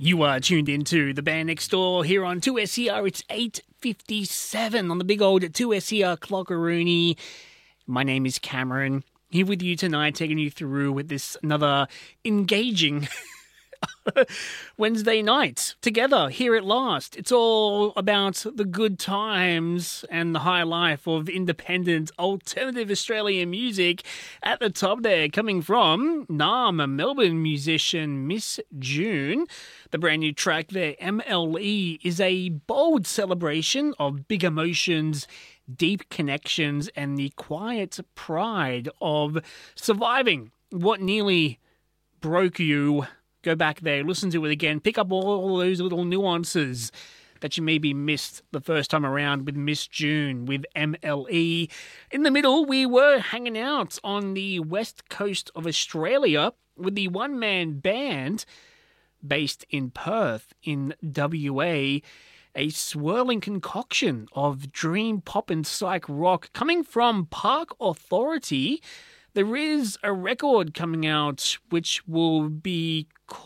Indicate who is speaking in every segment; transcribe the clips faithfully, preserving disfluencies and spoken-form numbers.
Speaker 1: You are tuned into the band next door here on two S E R. It's eight fifty-seven on the big old two S E R clockaroonie. My name is Cameron, here with you tonight, taking you through with this another engaging Wednesday night together here at last. It's all about the good times and the high life of independent alternative Australian music. At the top there, coming from Nam, a Melbourne musician, Miss June. The brand new track there, M L E, is a bold celebration of big emotions, deep connections, and the quiet pride of surviving what nearly broke you. Go back there, listen to it again, pick up all those little nuances that you maybe missed the first time around with Miss June, with M L E. In the middle, we were hanging out on the west coast of Australia with the one-man band based in Perth in W A, a swirling concoction of dream pop and psych rock coming from Park Authority. There is a record coming out which will be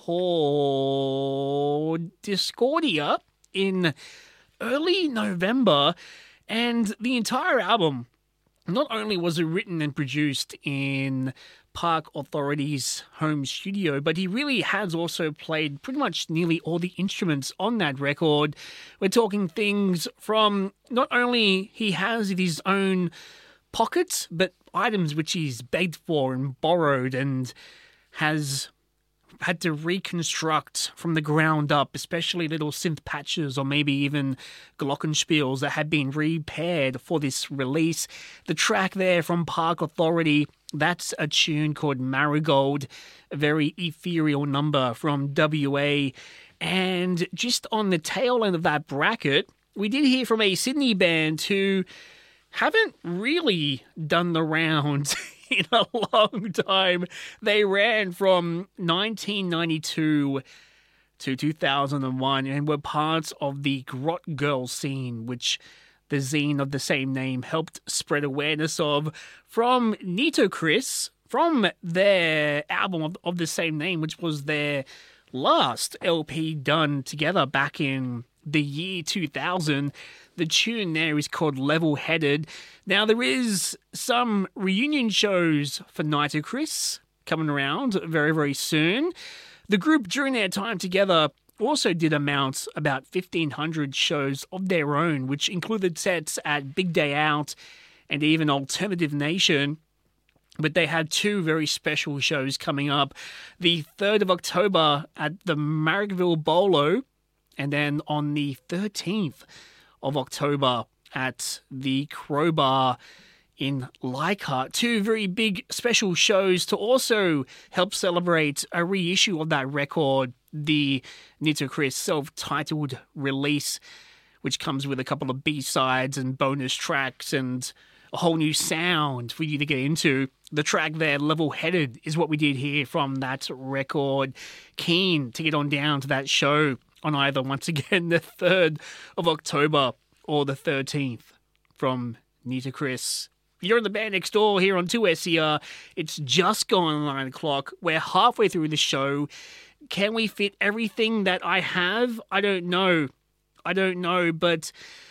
Speaker 1: called Discordia in early November, and the entire album not only was it written and produced in Park Authority's home studio, but he really has also played pretty much nearly all the instruments on that record. We're talking things from not only he has his own pockets, but items which he's begged for and borrowed and has had to reconstruct from the ground up, especially little synth patches or maybe even glockenspiels that had been repaired for this release. The track there from Park Authority, that's a tune called Marigold, a very ethereal number from W A. And just on the tail end of that bracket, we did hear from a Sydney band who haven't really done the rounds in a long time. They ran from nineteen ninety-two to two thousand one and were parts of the Grot Girl scene, which the zine of the same name helped spread awareness of. From Nitocris, from their album of, of the same name, which was their last L P done together back in the year two thousand. The tune there is called Level Headed. Now, there is some reunion shows for Nitocris coming around very, very soon. The group, during their time together, also did amount about fifteen hundred shows of their own, which included sets at Big Day Out and even Alternative Nation. But they had two very special shows coming up. The third of October at the Marrickville Bolo, and then on the thirteenth of October at the Crowbar in Leichhardt. Two very big special shows to also help celebrate a reissue of that record, the Nitocris self-titled release, which comes with a couple of B-sides and bonus tracks and a whole new sound for you to get into. The track there, Level Headed, is what we did here from that record. Keen to get on down to that show on either, once again, the third of October or the thirteenth from Nitocris. You're in the band next door here on two S E R. It's just gone nine o'clock. We're halfway through the show. Can we fit everything that I have? I don't know. I don't know, but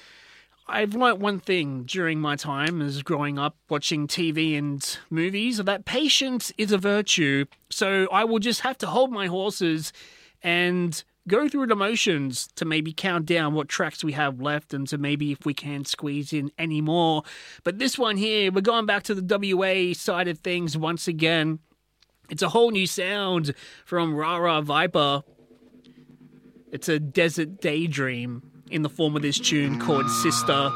Speaker 1: I've learnt one thing during my time as growing up watching T V and movies, that patience is a virtue. So I will just have to hold my horses and go through the motions to maybe count down what tracks we have left and to maybe if we can squeeze in any more. But this one here, we're going back to the W A side of things once again. It's a whole new sound from Rara Viper. It's a desert daydream in the form of this tune called Sister.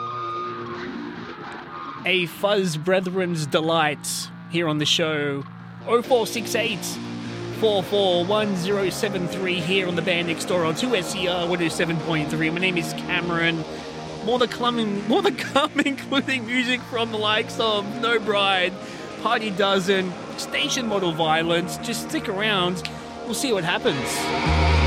Speaker 1: A Fuzz Brethren's delight here on the show. oh four six eight four four one zero seven three here on the band next door on two S E R one oh seven point three. My name is Cameron. More to come, more to come, including music from the likes of No Bride, Party Dozen, Station Model Violence. Just stick around. We'll see what happens.